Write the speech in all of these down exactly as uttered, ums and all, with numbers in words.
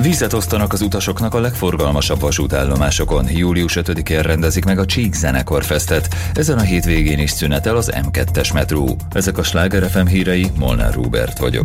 Vizet osztanak az utasoknak a legforgalmasabb vasútállomásokon. július ötödikén rendezik meg a Csík Zenekarfestet. Ezen a hétvégén is szünetel az em kettes metró. Ezek a Sláger ef em hírei, Molnár Róbert vagyok.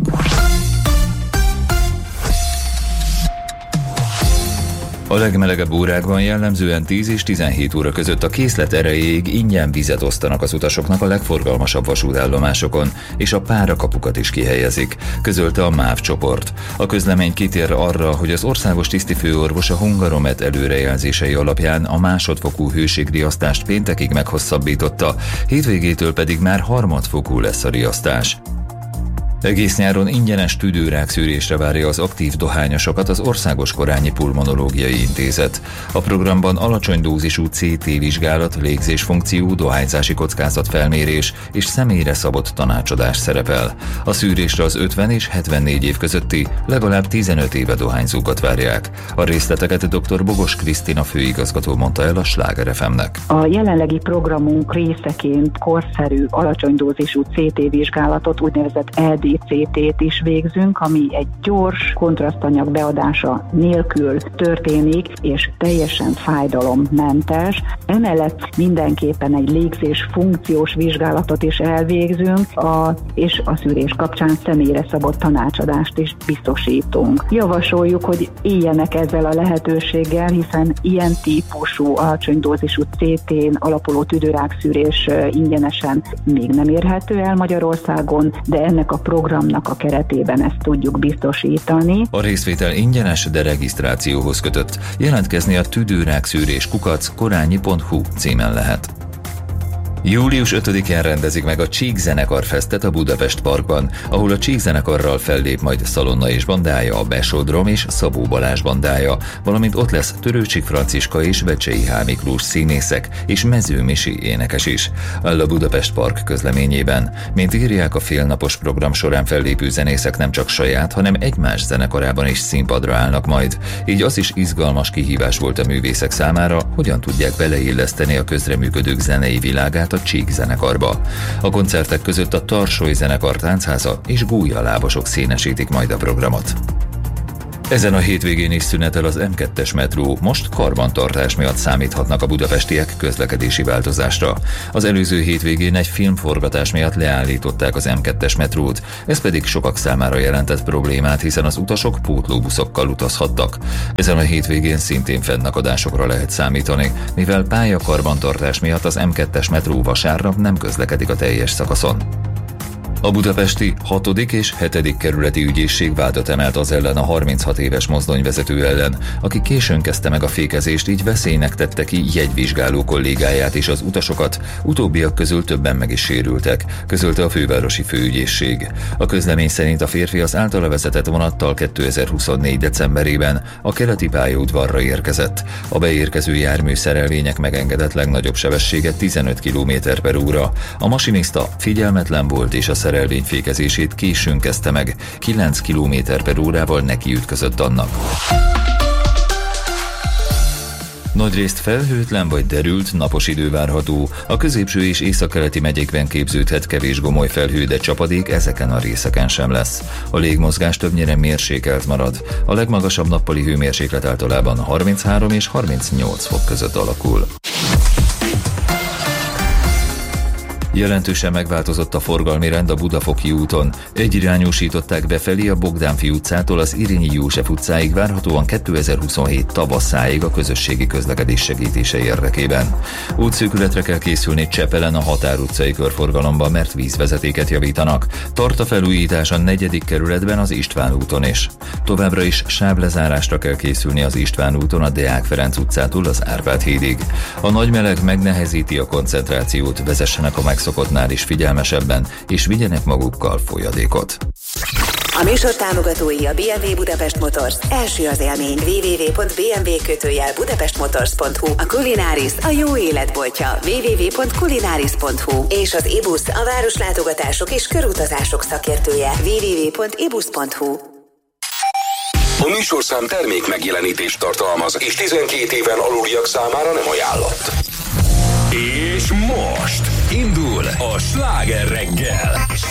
A legmelegebb órákban jellemzően tíz és tizenhét óra között a készlet erejéig ingyen vizet osztanak az utasoknak a legforgalmasabb vasútállomásokon, és a párakapukat is kihelyezik, közölte a MÁV csoport. A közlemény kitér arra, hogy az országos tisztifőorvos a Hungaromet előrejelzései alapján a másodfokú hőségriasztást péntekig meghosszabbította, hétvégétől pedig már harmadfokú lesz a riasztás. Egész nyáron ingyenes tüdőrákszűrésre várja az aktív dohányosokat az Országos Korányi Pulmonológiai Intézet. A programban alacsony dózisú cé té vizsgálat, légzésfunkció, dohányzási kockázatfelmérés és személyre szabott tanácsadás szerepel. A szűrésre az ötven és hetvennégy év közötti, legalább tizenöt éve dohányzókat várják. A részleteket dr. Bogos Krisztina főigazgató mondta el a Sláger ef em-nek. A jelenlegi programunk részeként korszerű, alacsony dózisú cé té vizsgálatot, úgynevezett é dé cé té-t is végzünk, ami egy gyors kontrasztanyag beadása nélkül történik, és teljesen fájdalommentes. Emellett mindenképpen egy légzés funkciós vizsgálatot is elvégzünk, a, és a szűrés kapcsán személyre szabott tanácsadást is biztosítunk. Javasoljuk, hogy éljenek ezzel a lehetőséggel, hiszen ilyen típusú alacsony dózisú cé té-n alapuló tüdőrákszűrés ingyenesen még nem érhető el Magyarországon, de ennek a programnak a keretében ezt tudjuk biztosítani. A részvétel ingyenes, de regisztrációhoz kötött. Jelentkezni a tüdőrákszűrés kukac korányi pont hu címen lehet. július ötödikén rendezik meg a Csík Zenekarfestet a Budapest Parkban, ahol a Csík Zenekarral fellép majd Szalonna és bandája, a Besodrom és Szabó Balázs bandája, valamint ott lesz Törőcsik Franciska és Vecsei H. Miklós színészek és Mező Misi énekes is, áll a Budapest Park közleményében. Mint írják, a félnapos program során fellépő zenészek nem csak saját, hanem egymás zenekarában is színpadra állnak majd. Így az is izgalmas kihívás volt a művészek számára, hogyan tudják beleilleszteni a közreműködők zenei világát a Csík Zenekarba. A koncertek között a Tarsoly Zenekar táncháza és gólyalábosok színesítik majd a programot. Ezen a hétvégén is szünetel az em kettes metró, most karbantartás miatt számíthatnak a budapestiek közlekedési változásra. Az előző hétvégén egy filmforgatás miatt leállították az em kettes metrót, ez pedig sokak számára jelentett problémát, hiszen az utasok pótlóbuszokkal utazhattak. Ezen a hétvégén szintén fennakadásokra lehet számítani, mivel pályakarbantartás miatt az em kettes metró vasárnap nem közlekedik a teljes szakaszon. A budapesti hatodik és hetedik kerületi ügyészség vádat emelt az ellen a harminchat éves mozdonyvezető ellen, aki későn kezdte meg a fékezést, így veszélynek tette ki jegyvizsgáló kollégáját és az utasokat, utóbbiak közül többen meg is sérültek, közölte a fővárosi főügyészség. A közlemény szerint a férfi az általa vezetett vonattal kétezer-huszonnégy decemberében a keleti pályaudvarra érkezett. A beérkező jármű szerelvények megengedett legnagyobb sebessége tizenöt kilométer per óra. A masinista figyelmetlen volt és a szerelvény fékezését későn kezdte meg, kilenc kilométer per órával nekiütközött annak. Nagyrészt felhőtlen vagy derült, napos idő várható. A középső és északkeleti megyékben képződhet kevés gomoly felhő, de csapadék ezeken a részeken sem lesz. A légmozgás többnyire mérsékelt marad. A legmagasabb nappali hőmérséklet általában harminchárom és harmincnyolc fok között alakul. Jelentősen megváltozott a forgalmi rend a Budafoki úton. Egyirányúsították befelé a Bogdánfi utcától az Irényi József utcáig, várhatóan kétezer-huszonhét tavaszáig a közösségi közlekedés segítése érdekében. Útszűkületre kell készülni Csepelen a Határ utcai körforgalomban, mert vízvezetéket javítanak. Tart a felújítás a negyedik kerületben az István úton is. Továbbra is sávlezárásra kell készülni az István úton a Deák Ferenc utcától az Árpád hídig. A nagy meleg megnehezíti a koncentrációt, vezessenek a megszokottnál is figyelmesebben, és vigyenek magukkal folyadékot. A műsor támogatói a bé em vé Budapest Motors. Első az élmény. double-u double-u double-u pont bé em vé kötőjel budapestmotors pont hu. A Kulináris a jó életboltja. double-u double-u double-u pont kulináris pont hu. És az ibusz a városlátogatások és körutazások szakértője. double-u double-u double-u pont ibusz pont hu. A műsorszám termék megjelenítést tartalmaz, és tizenkét éven aluliak számára nem ajánlott. És most indul a Sláger reggel.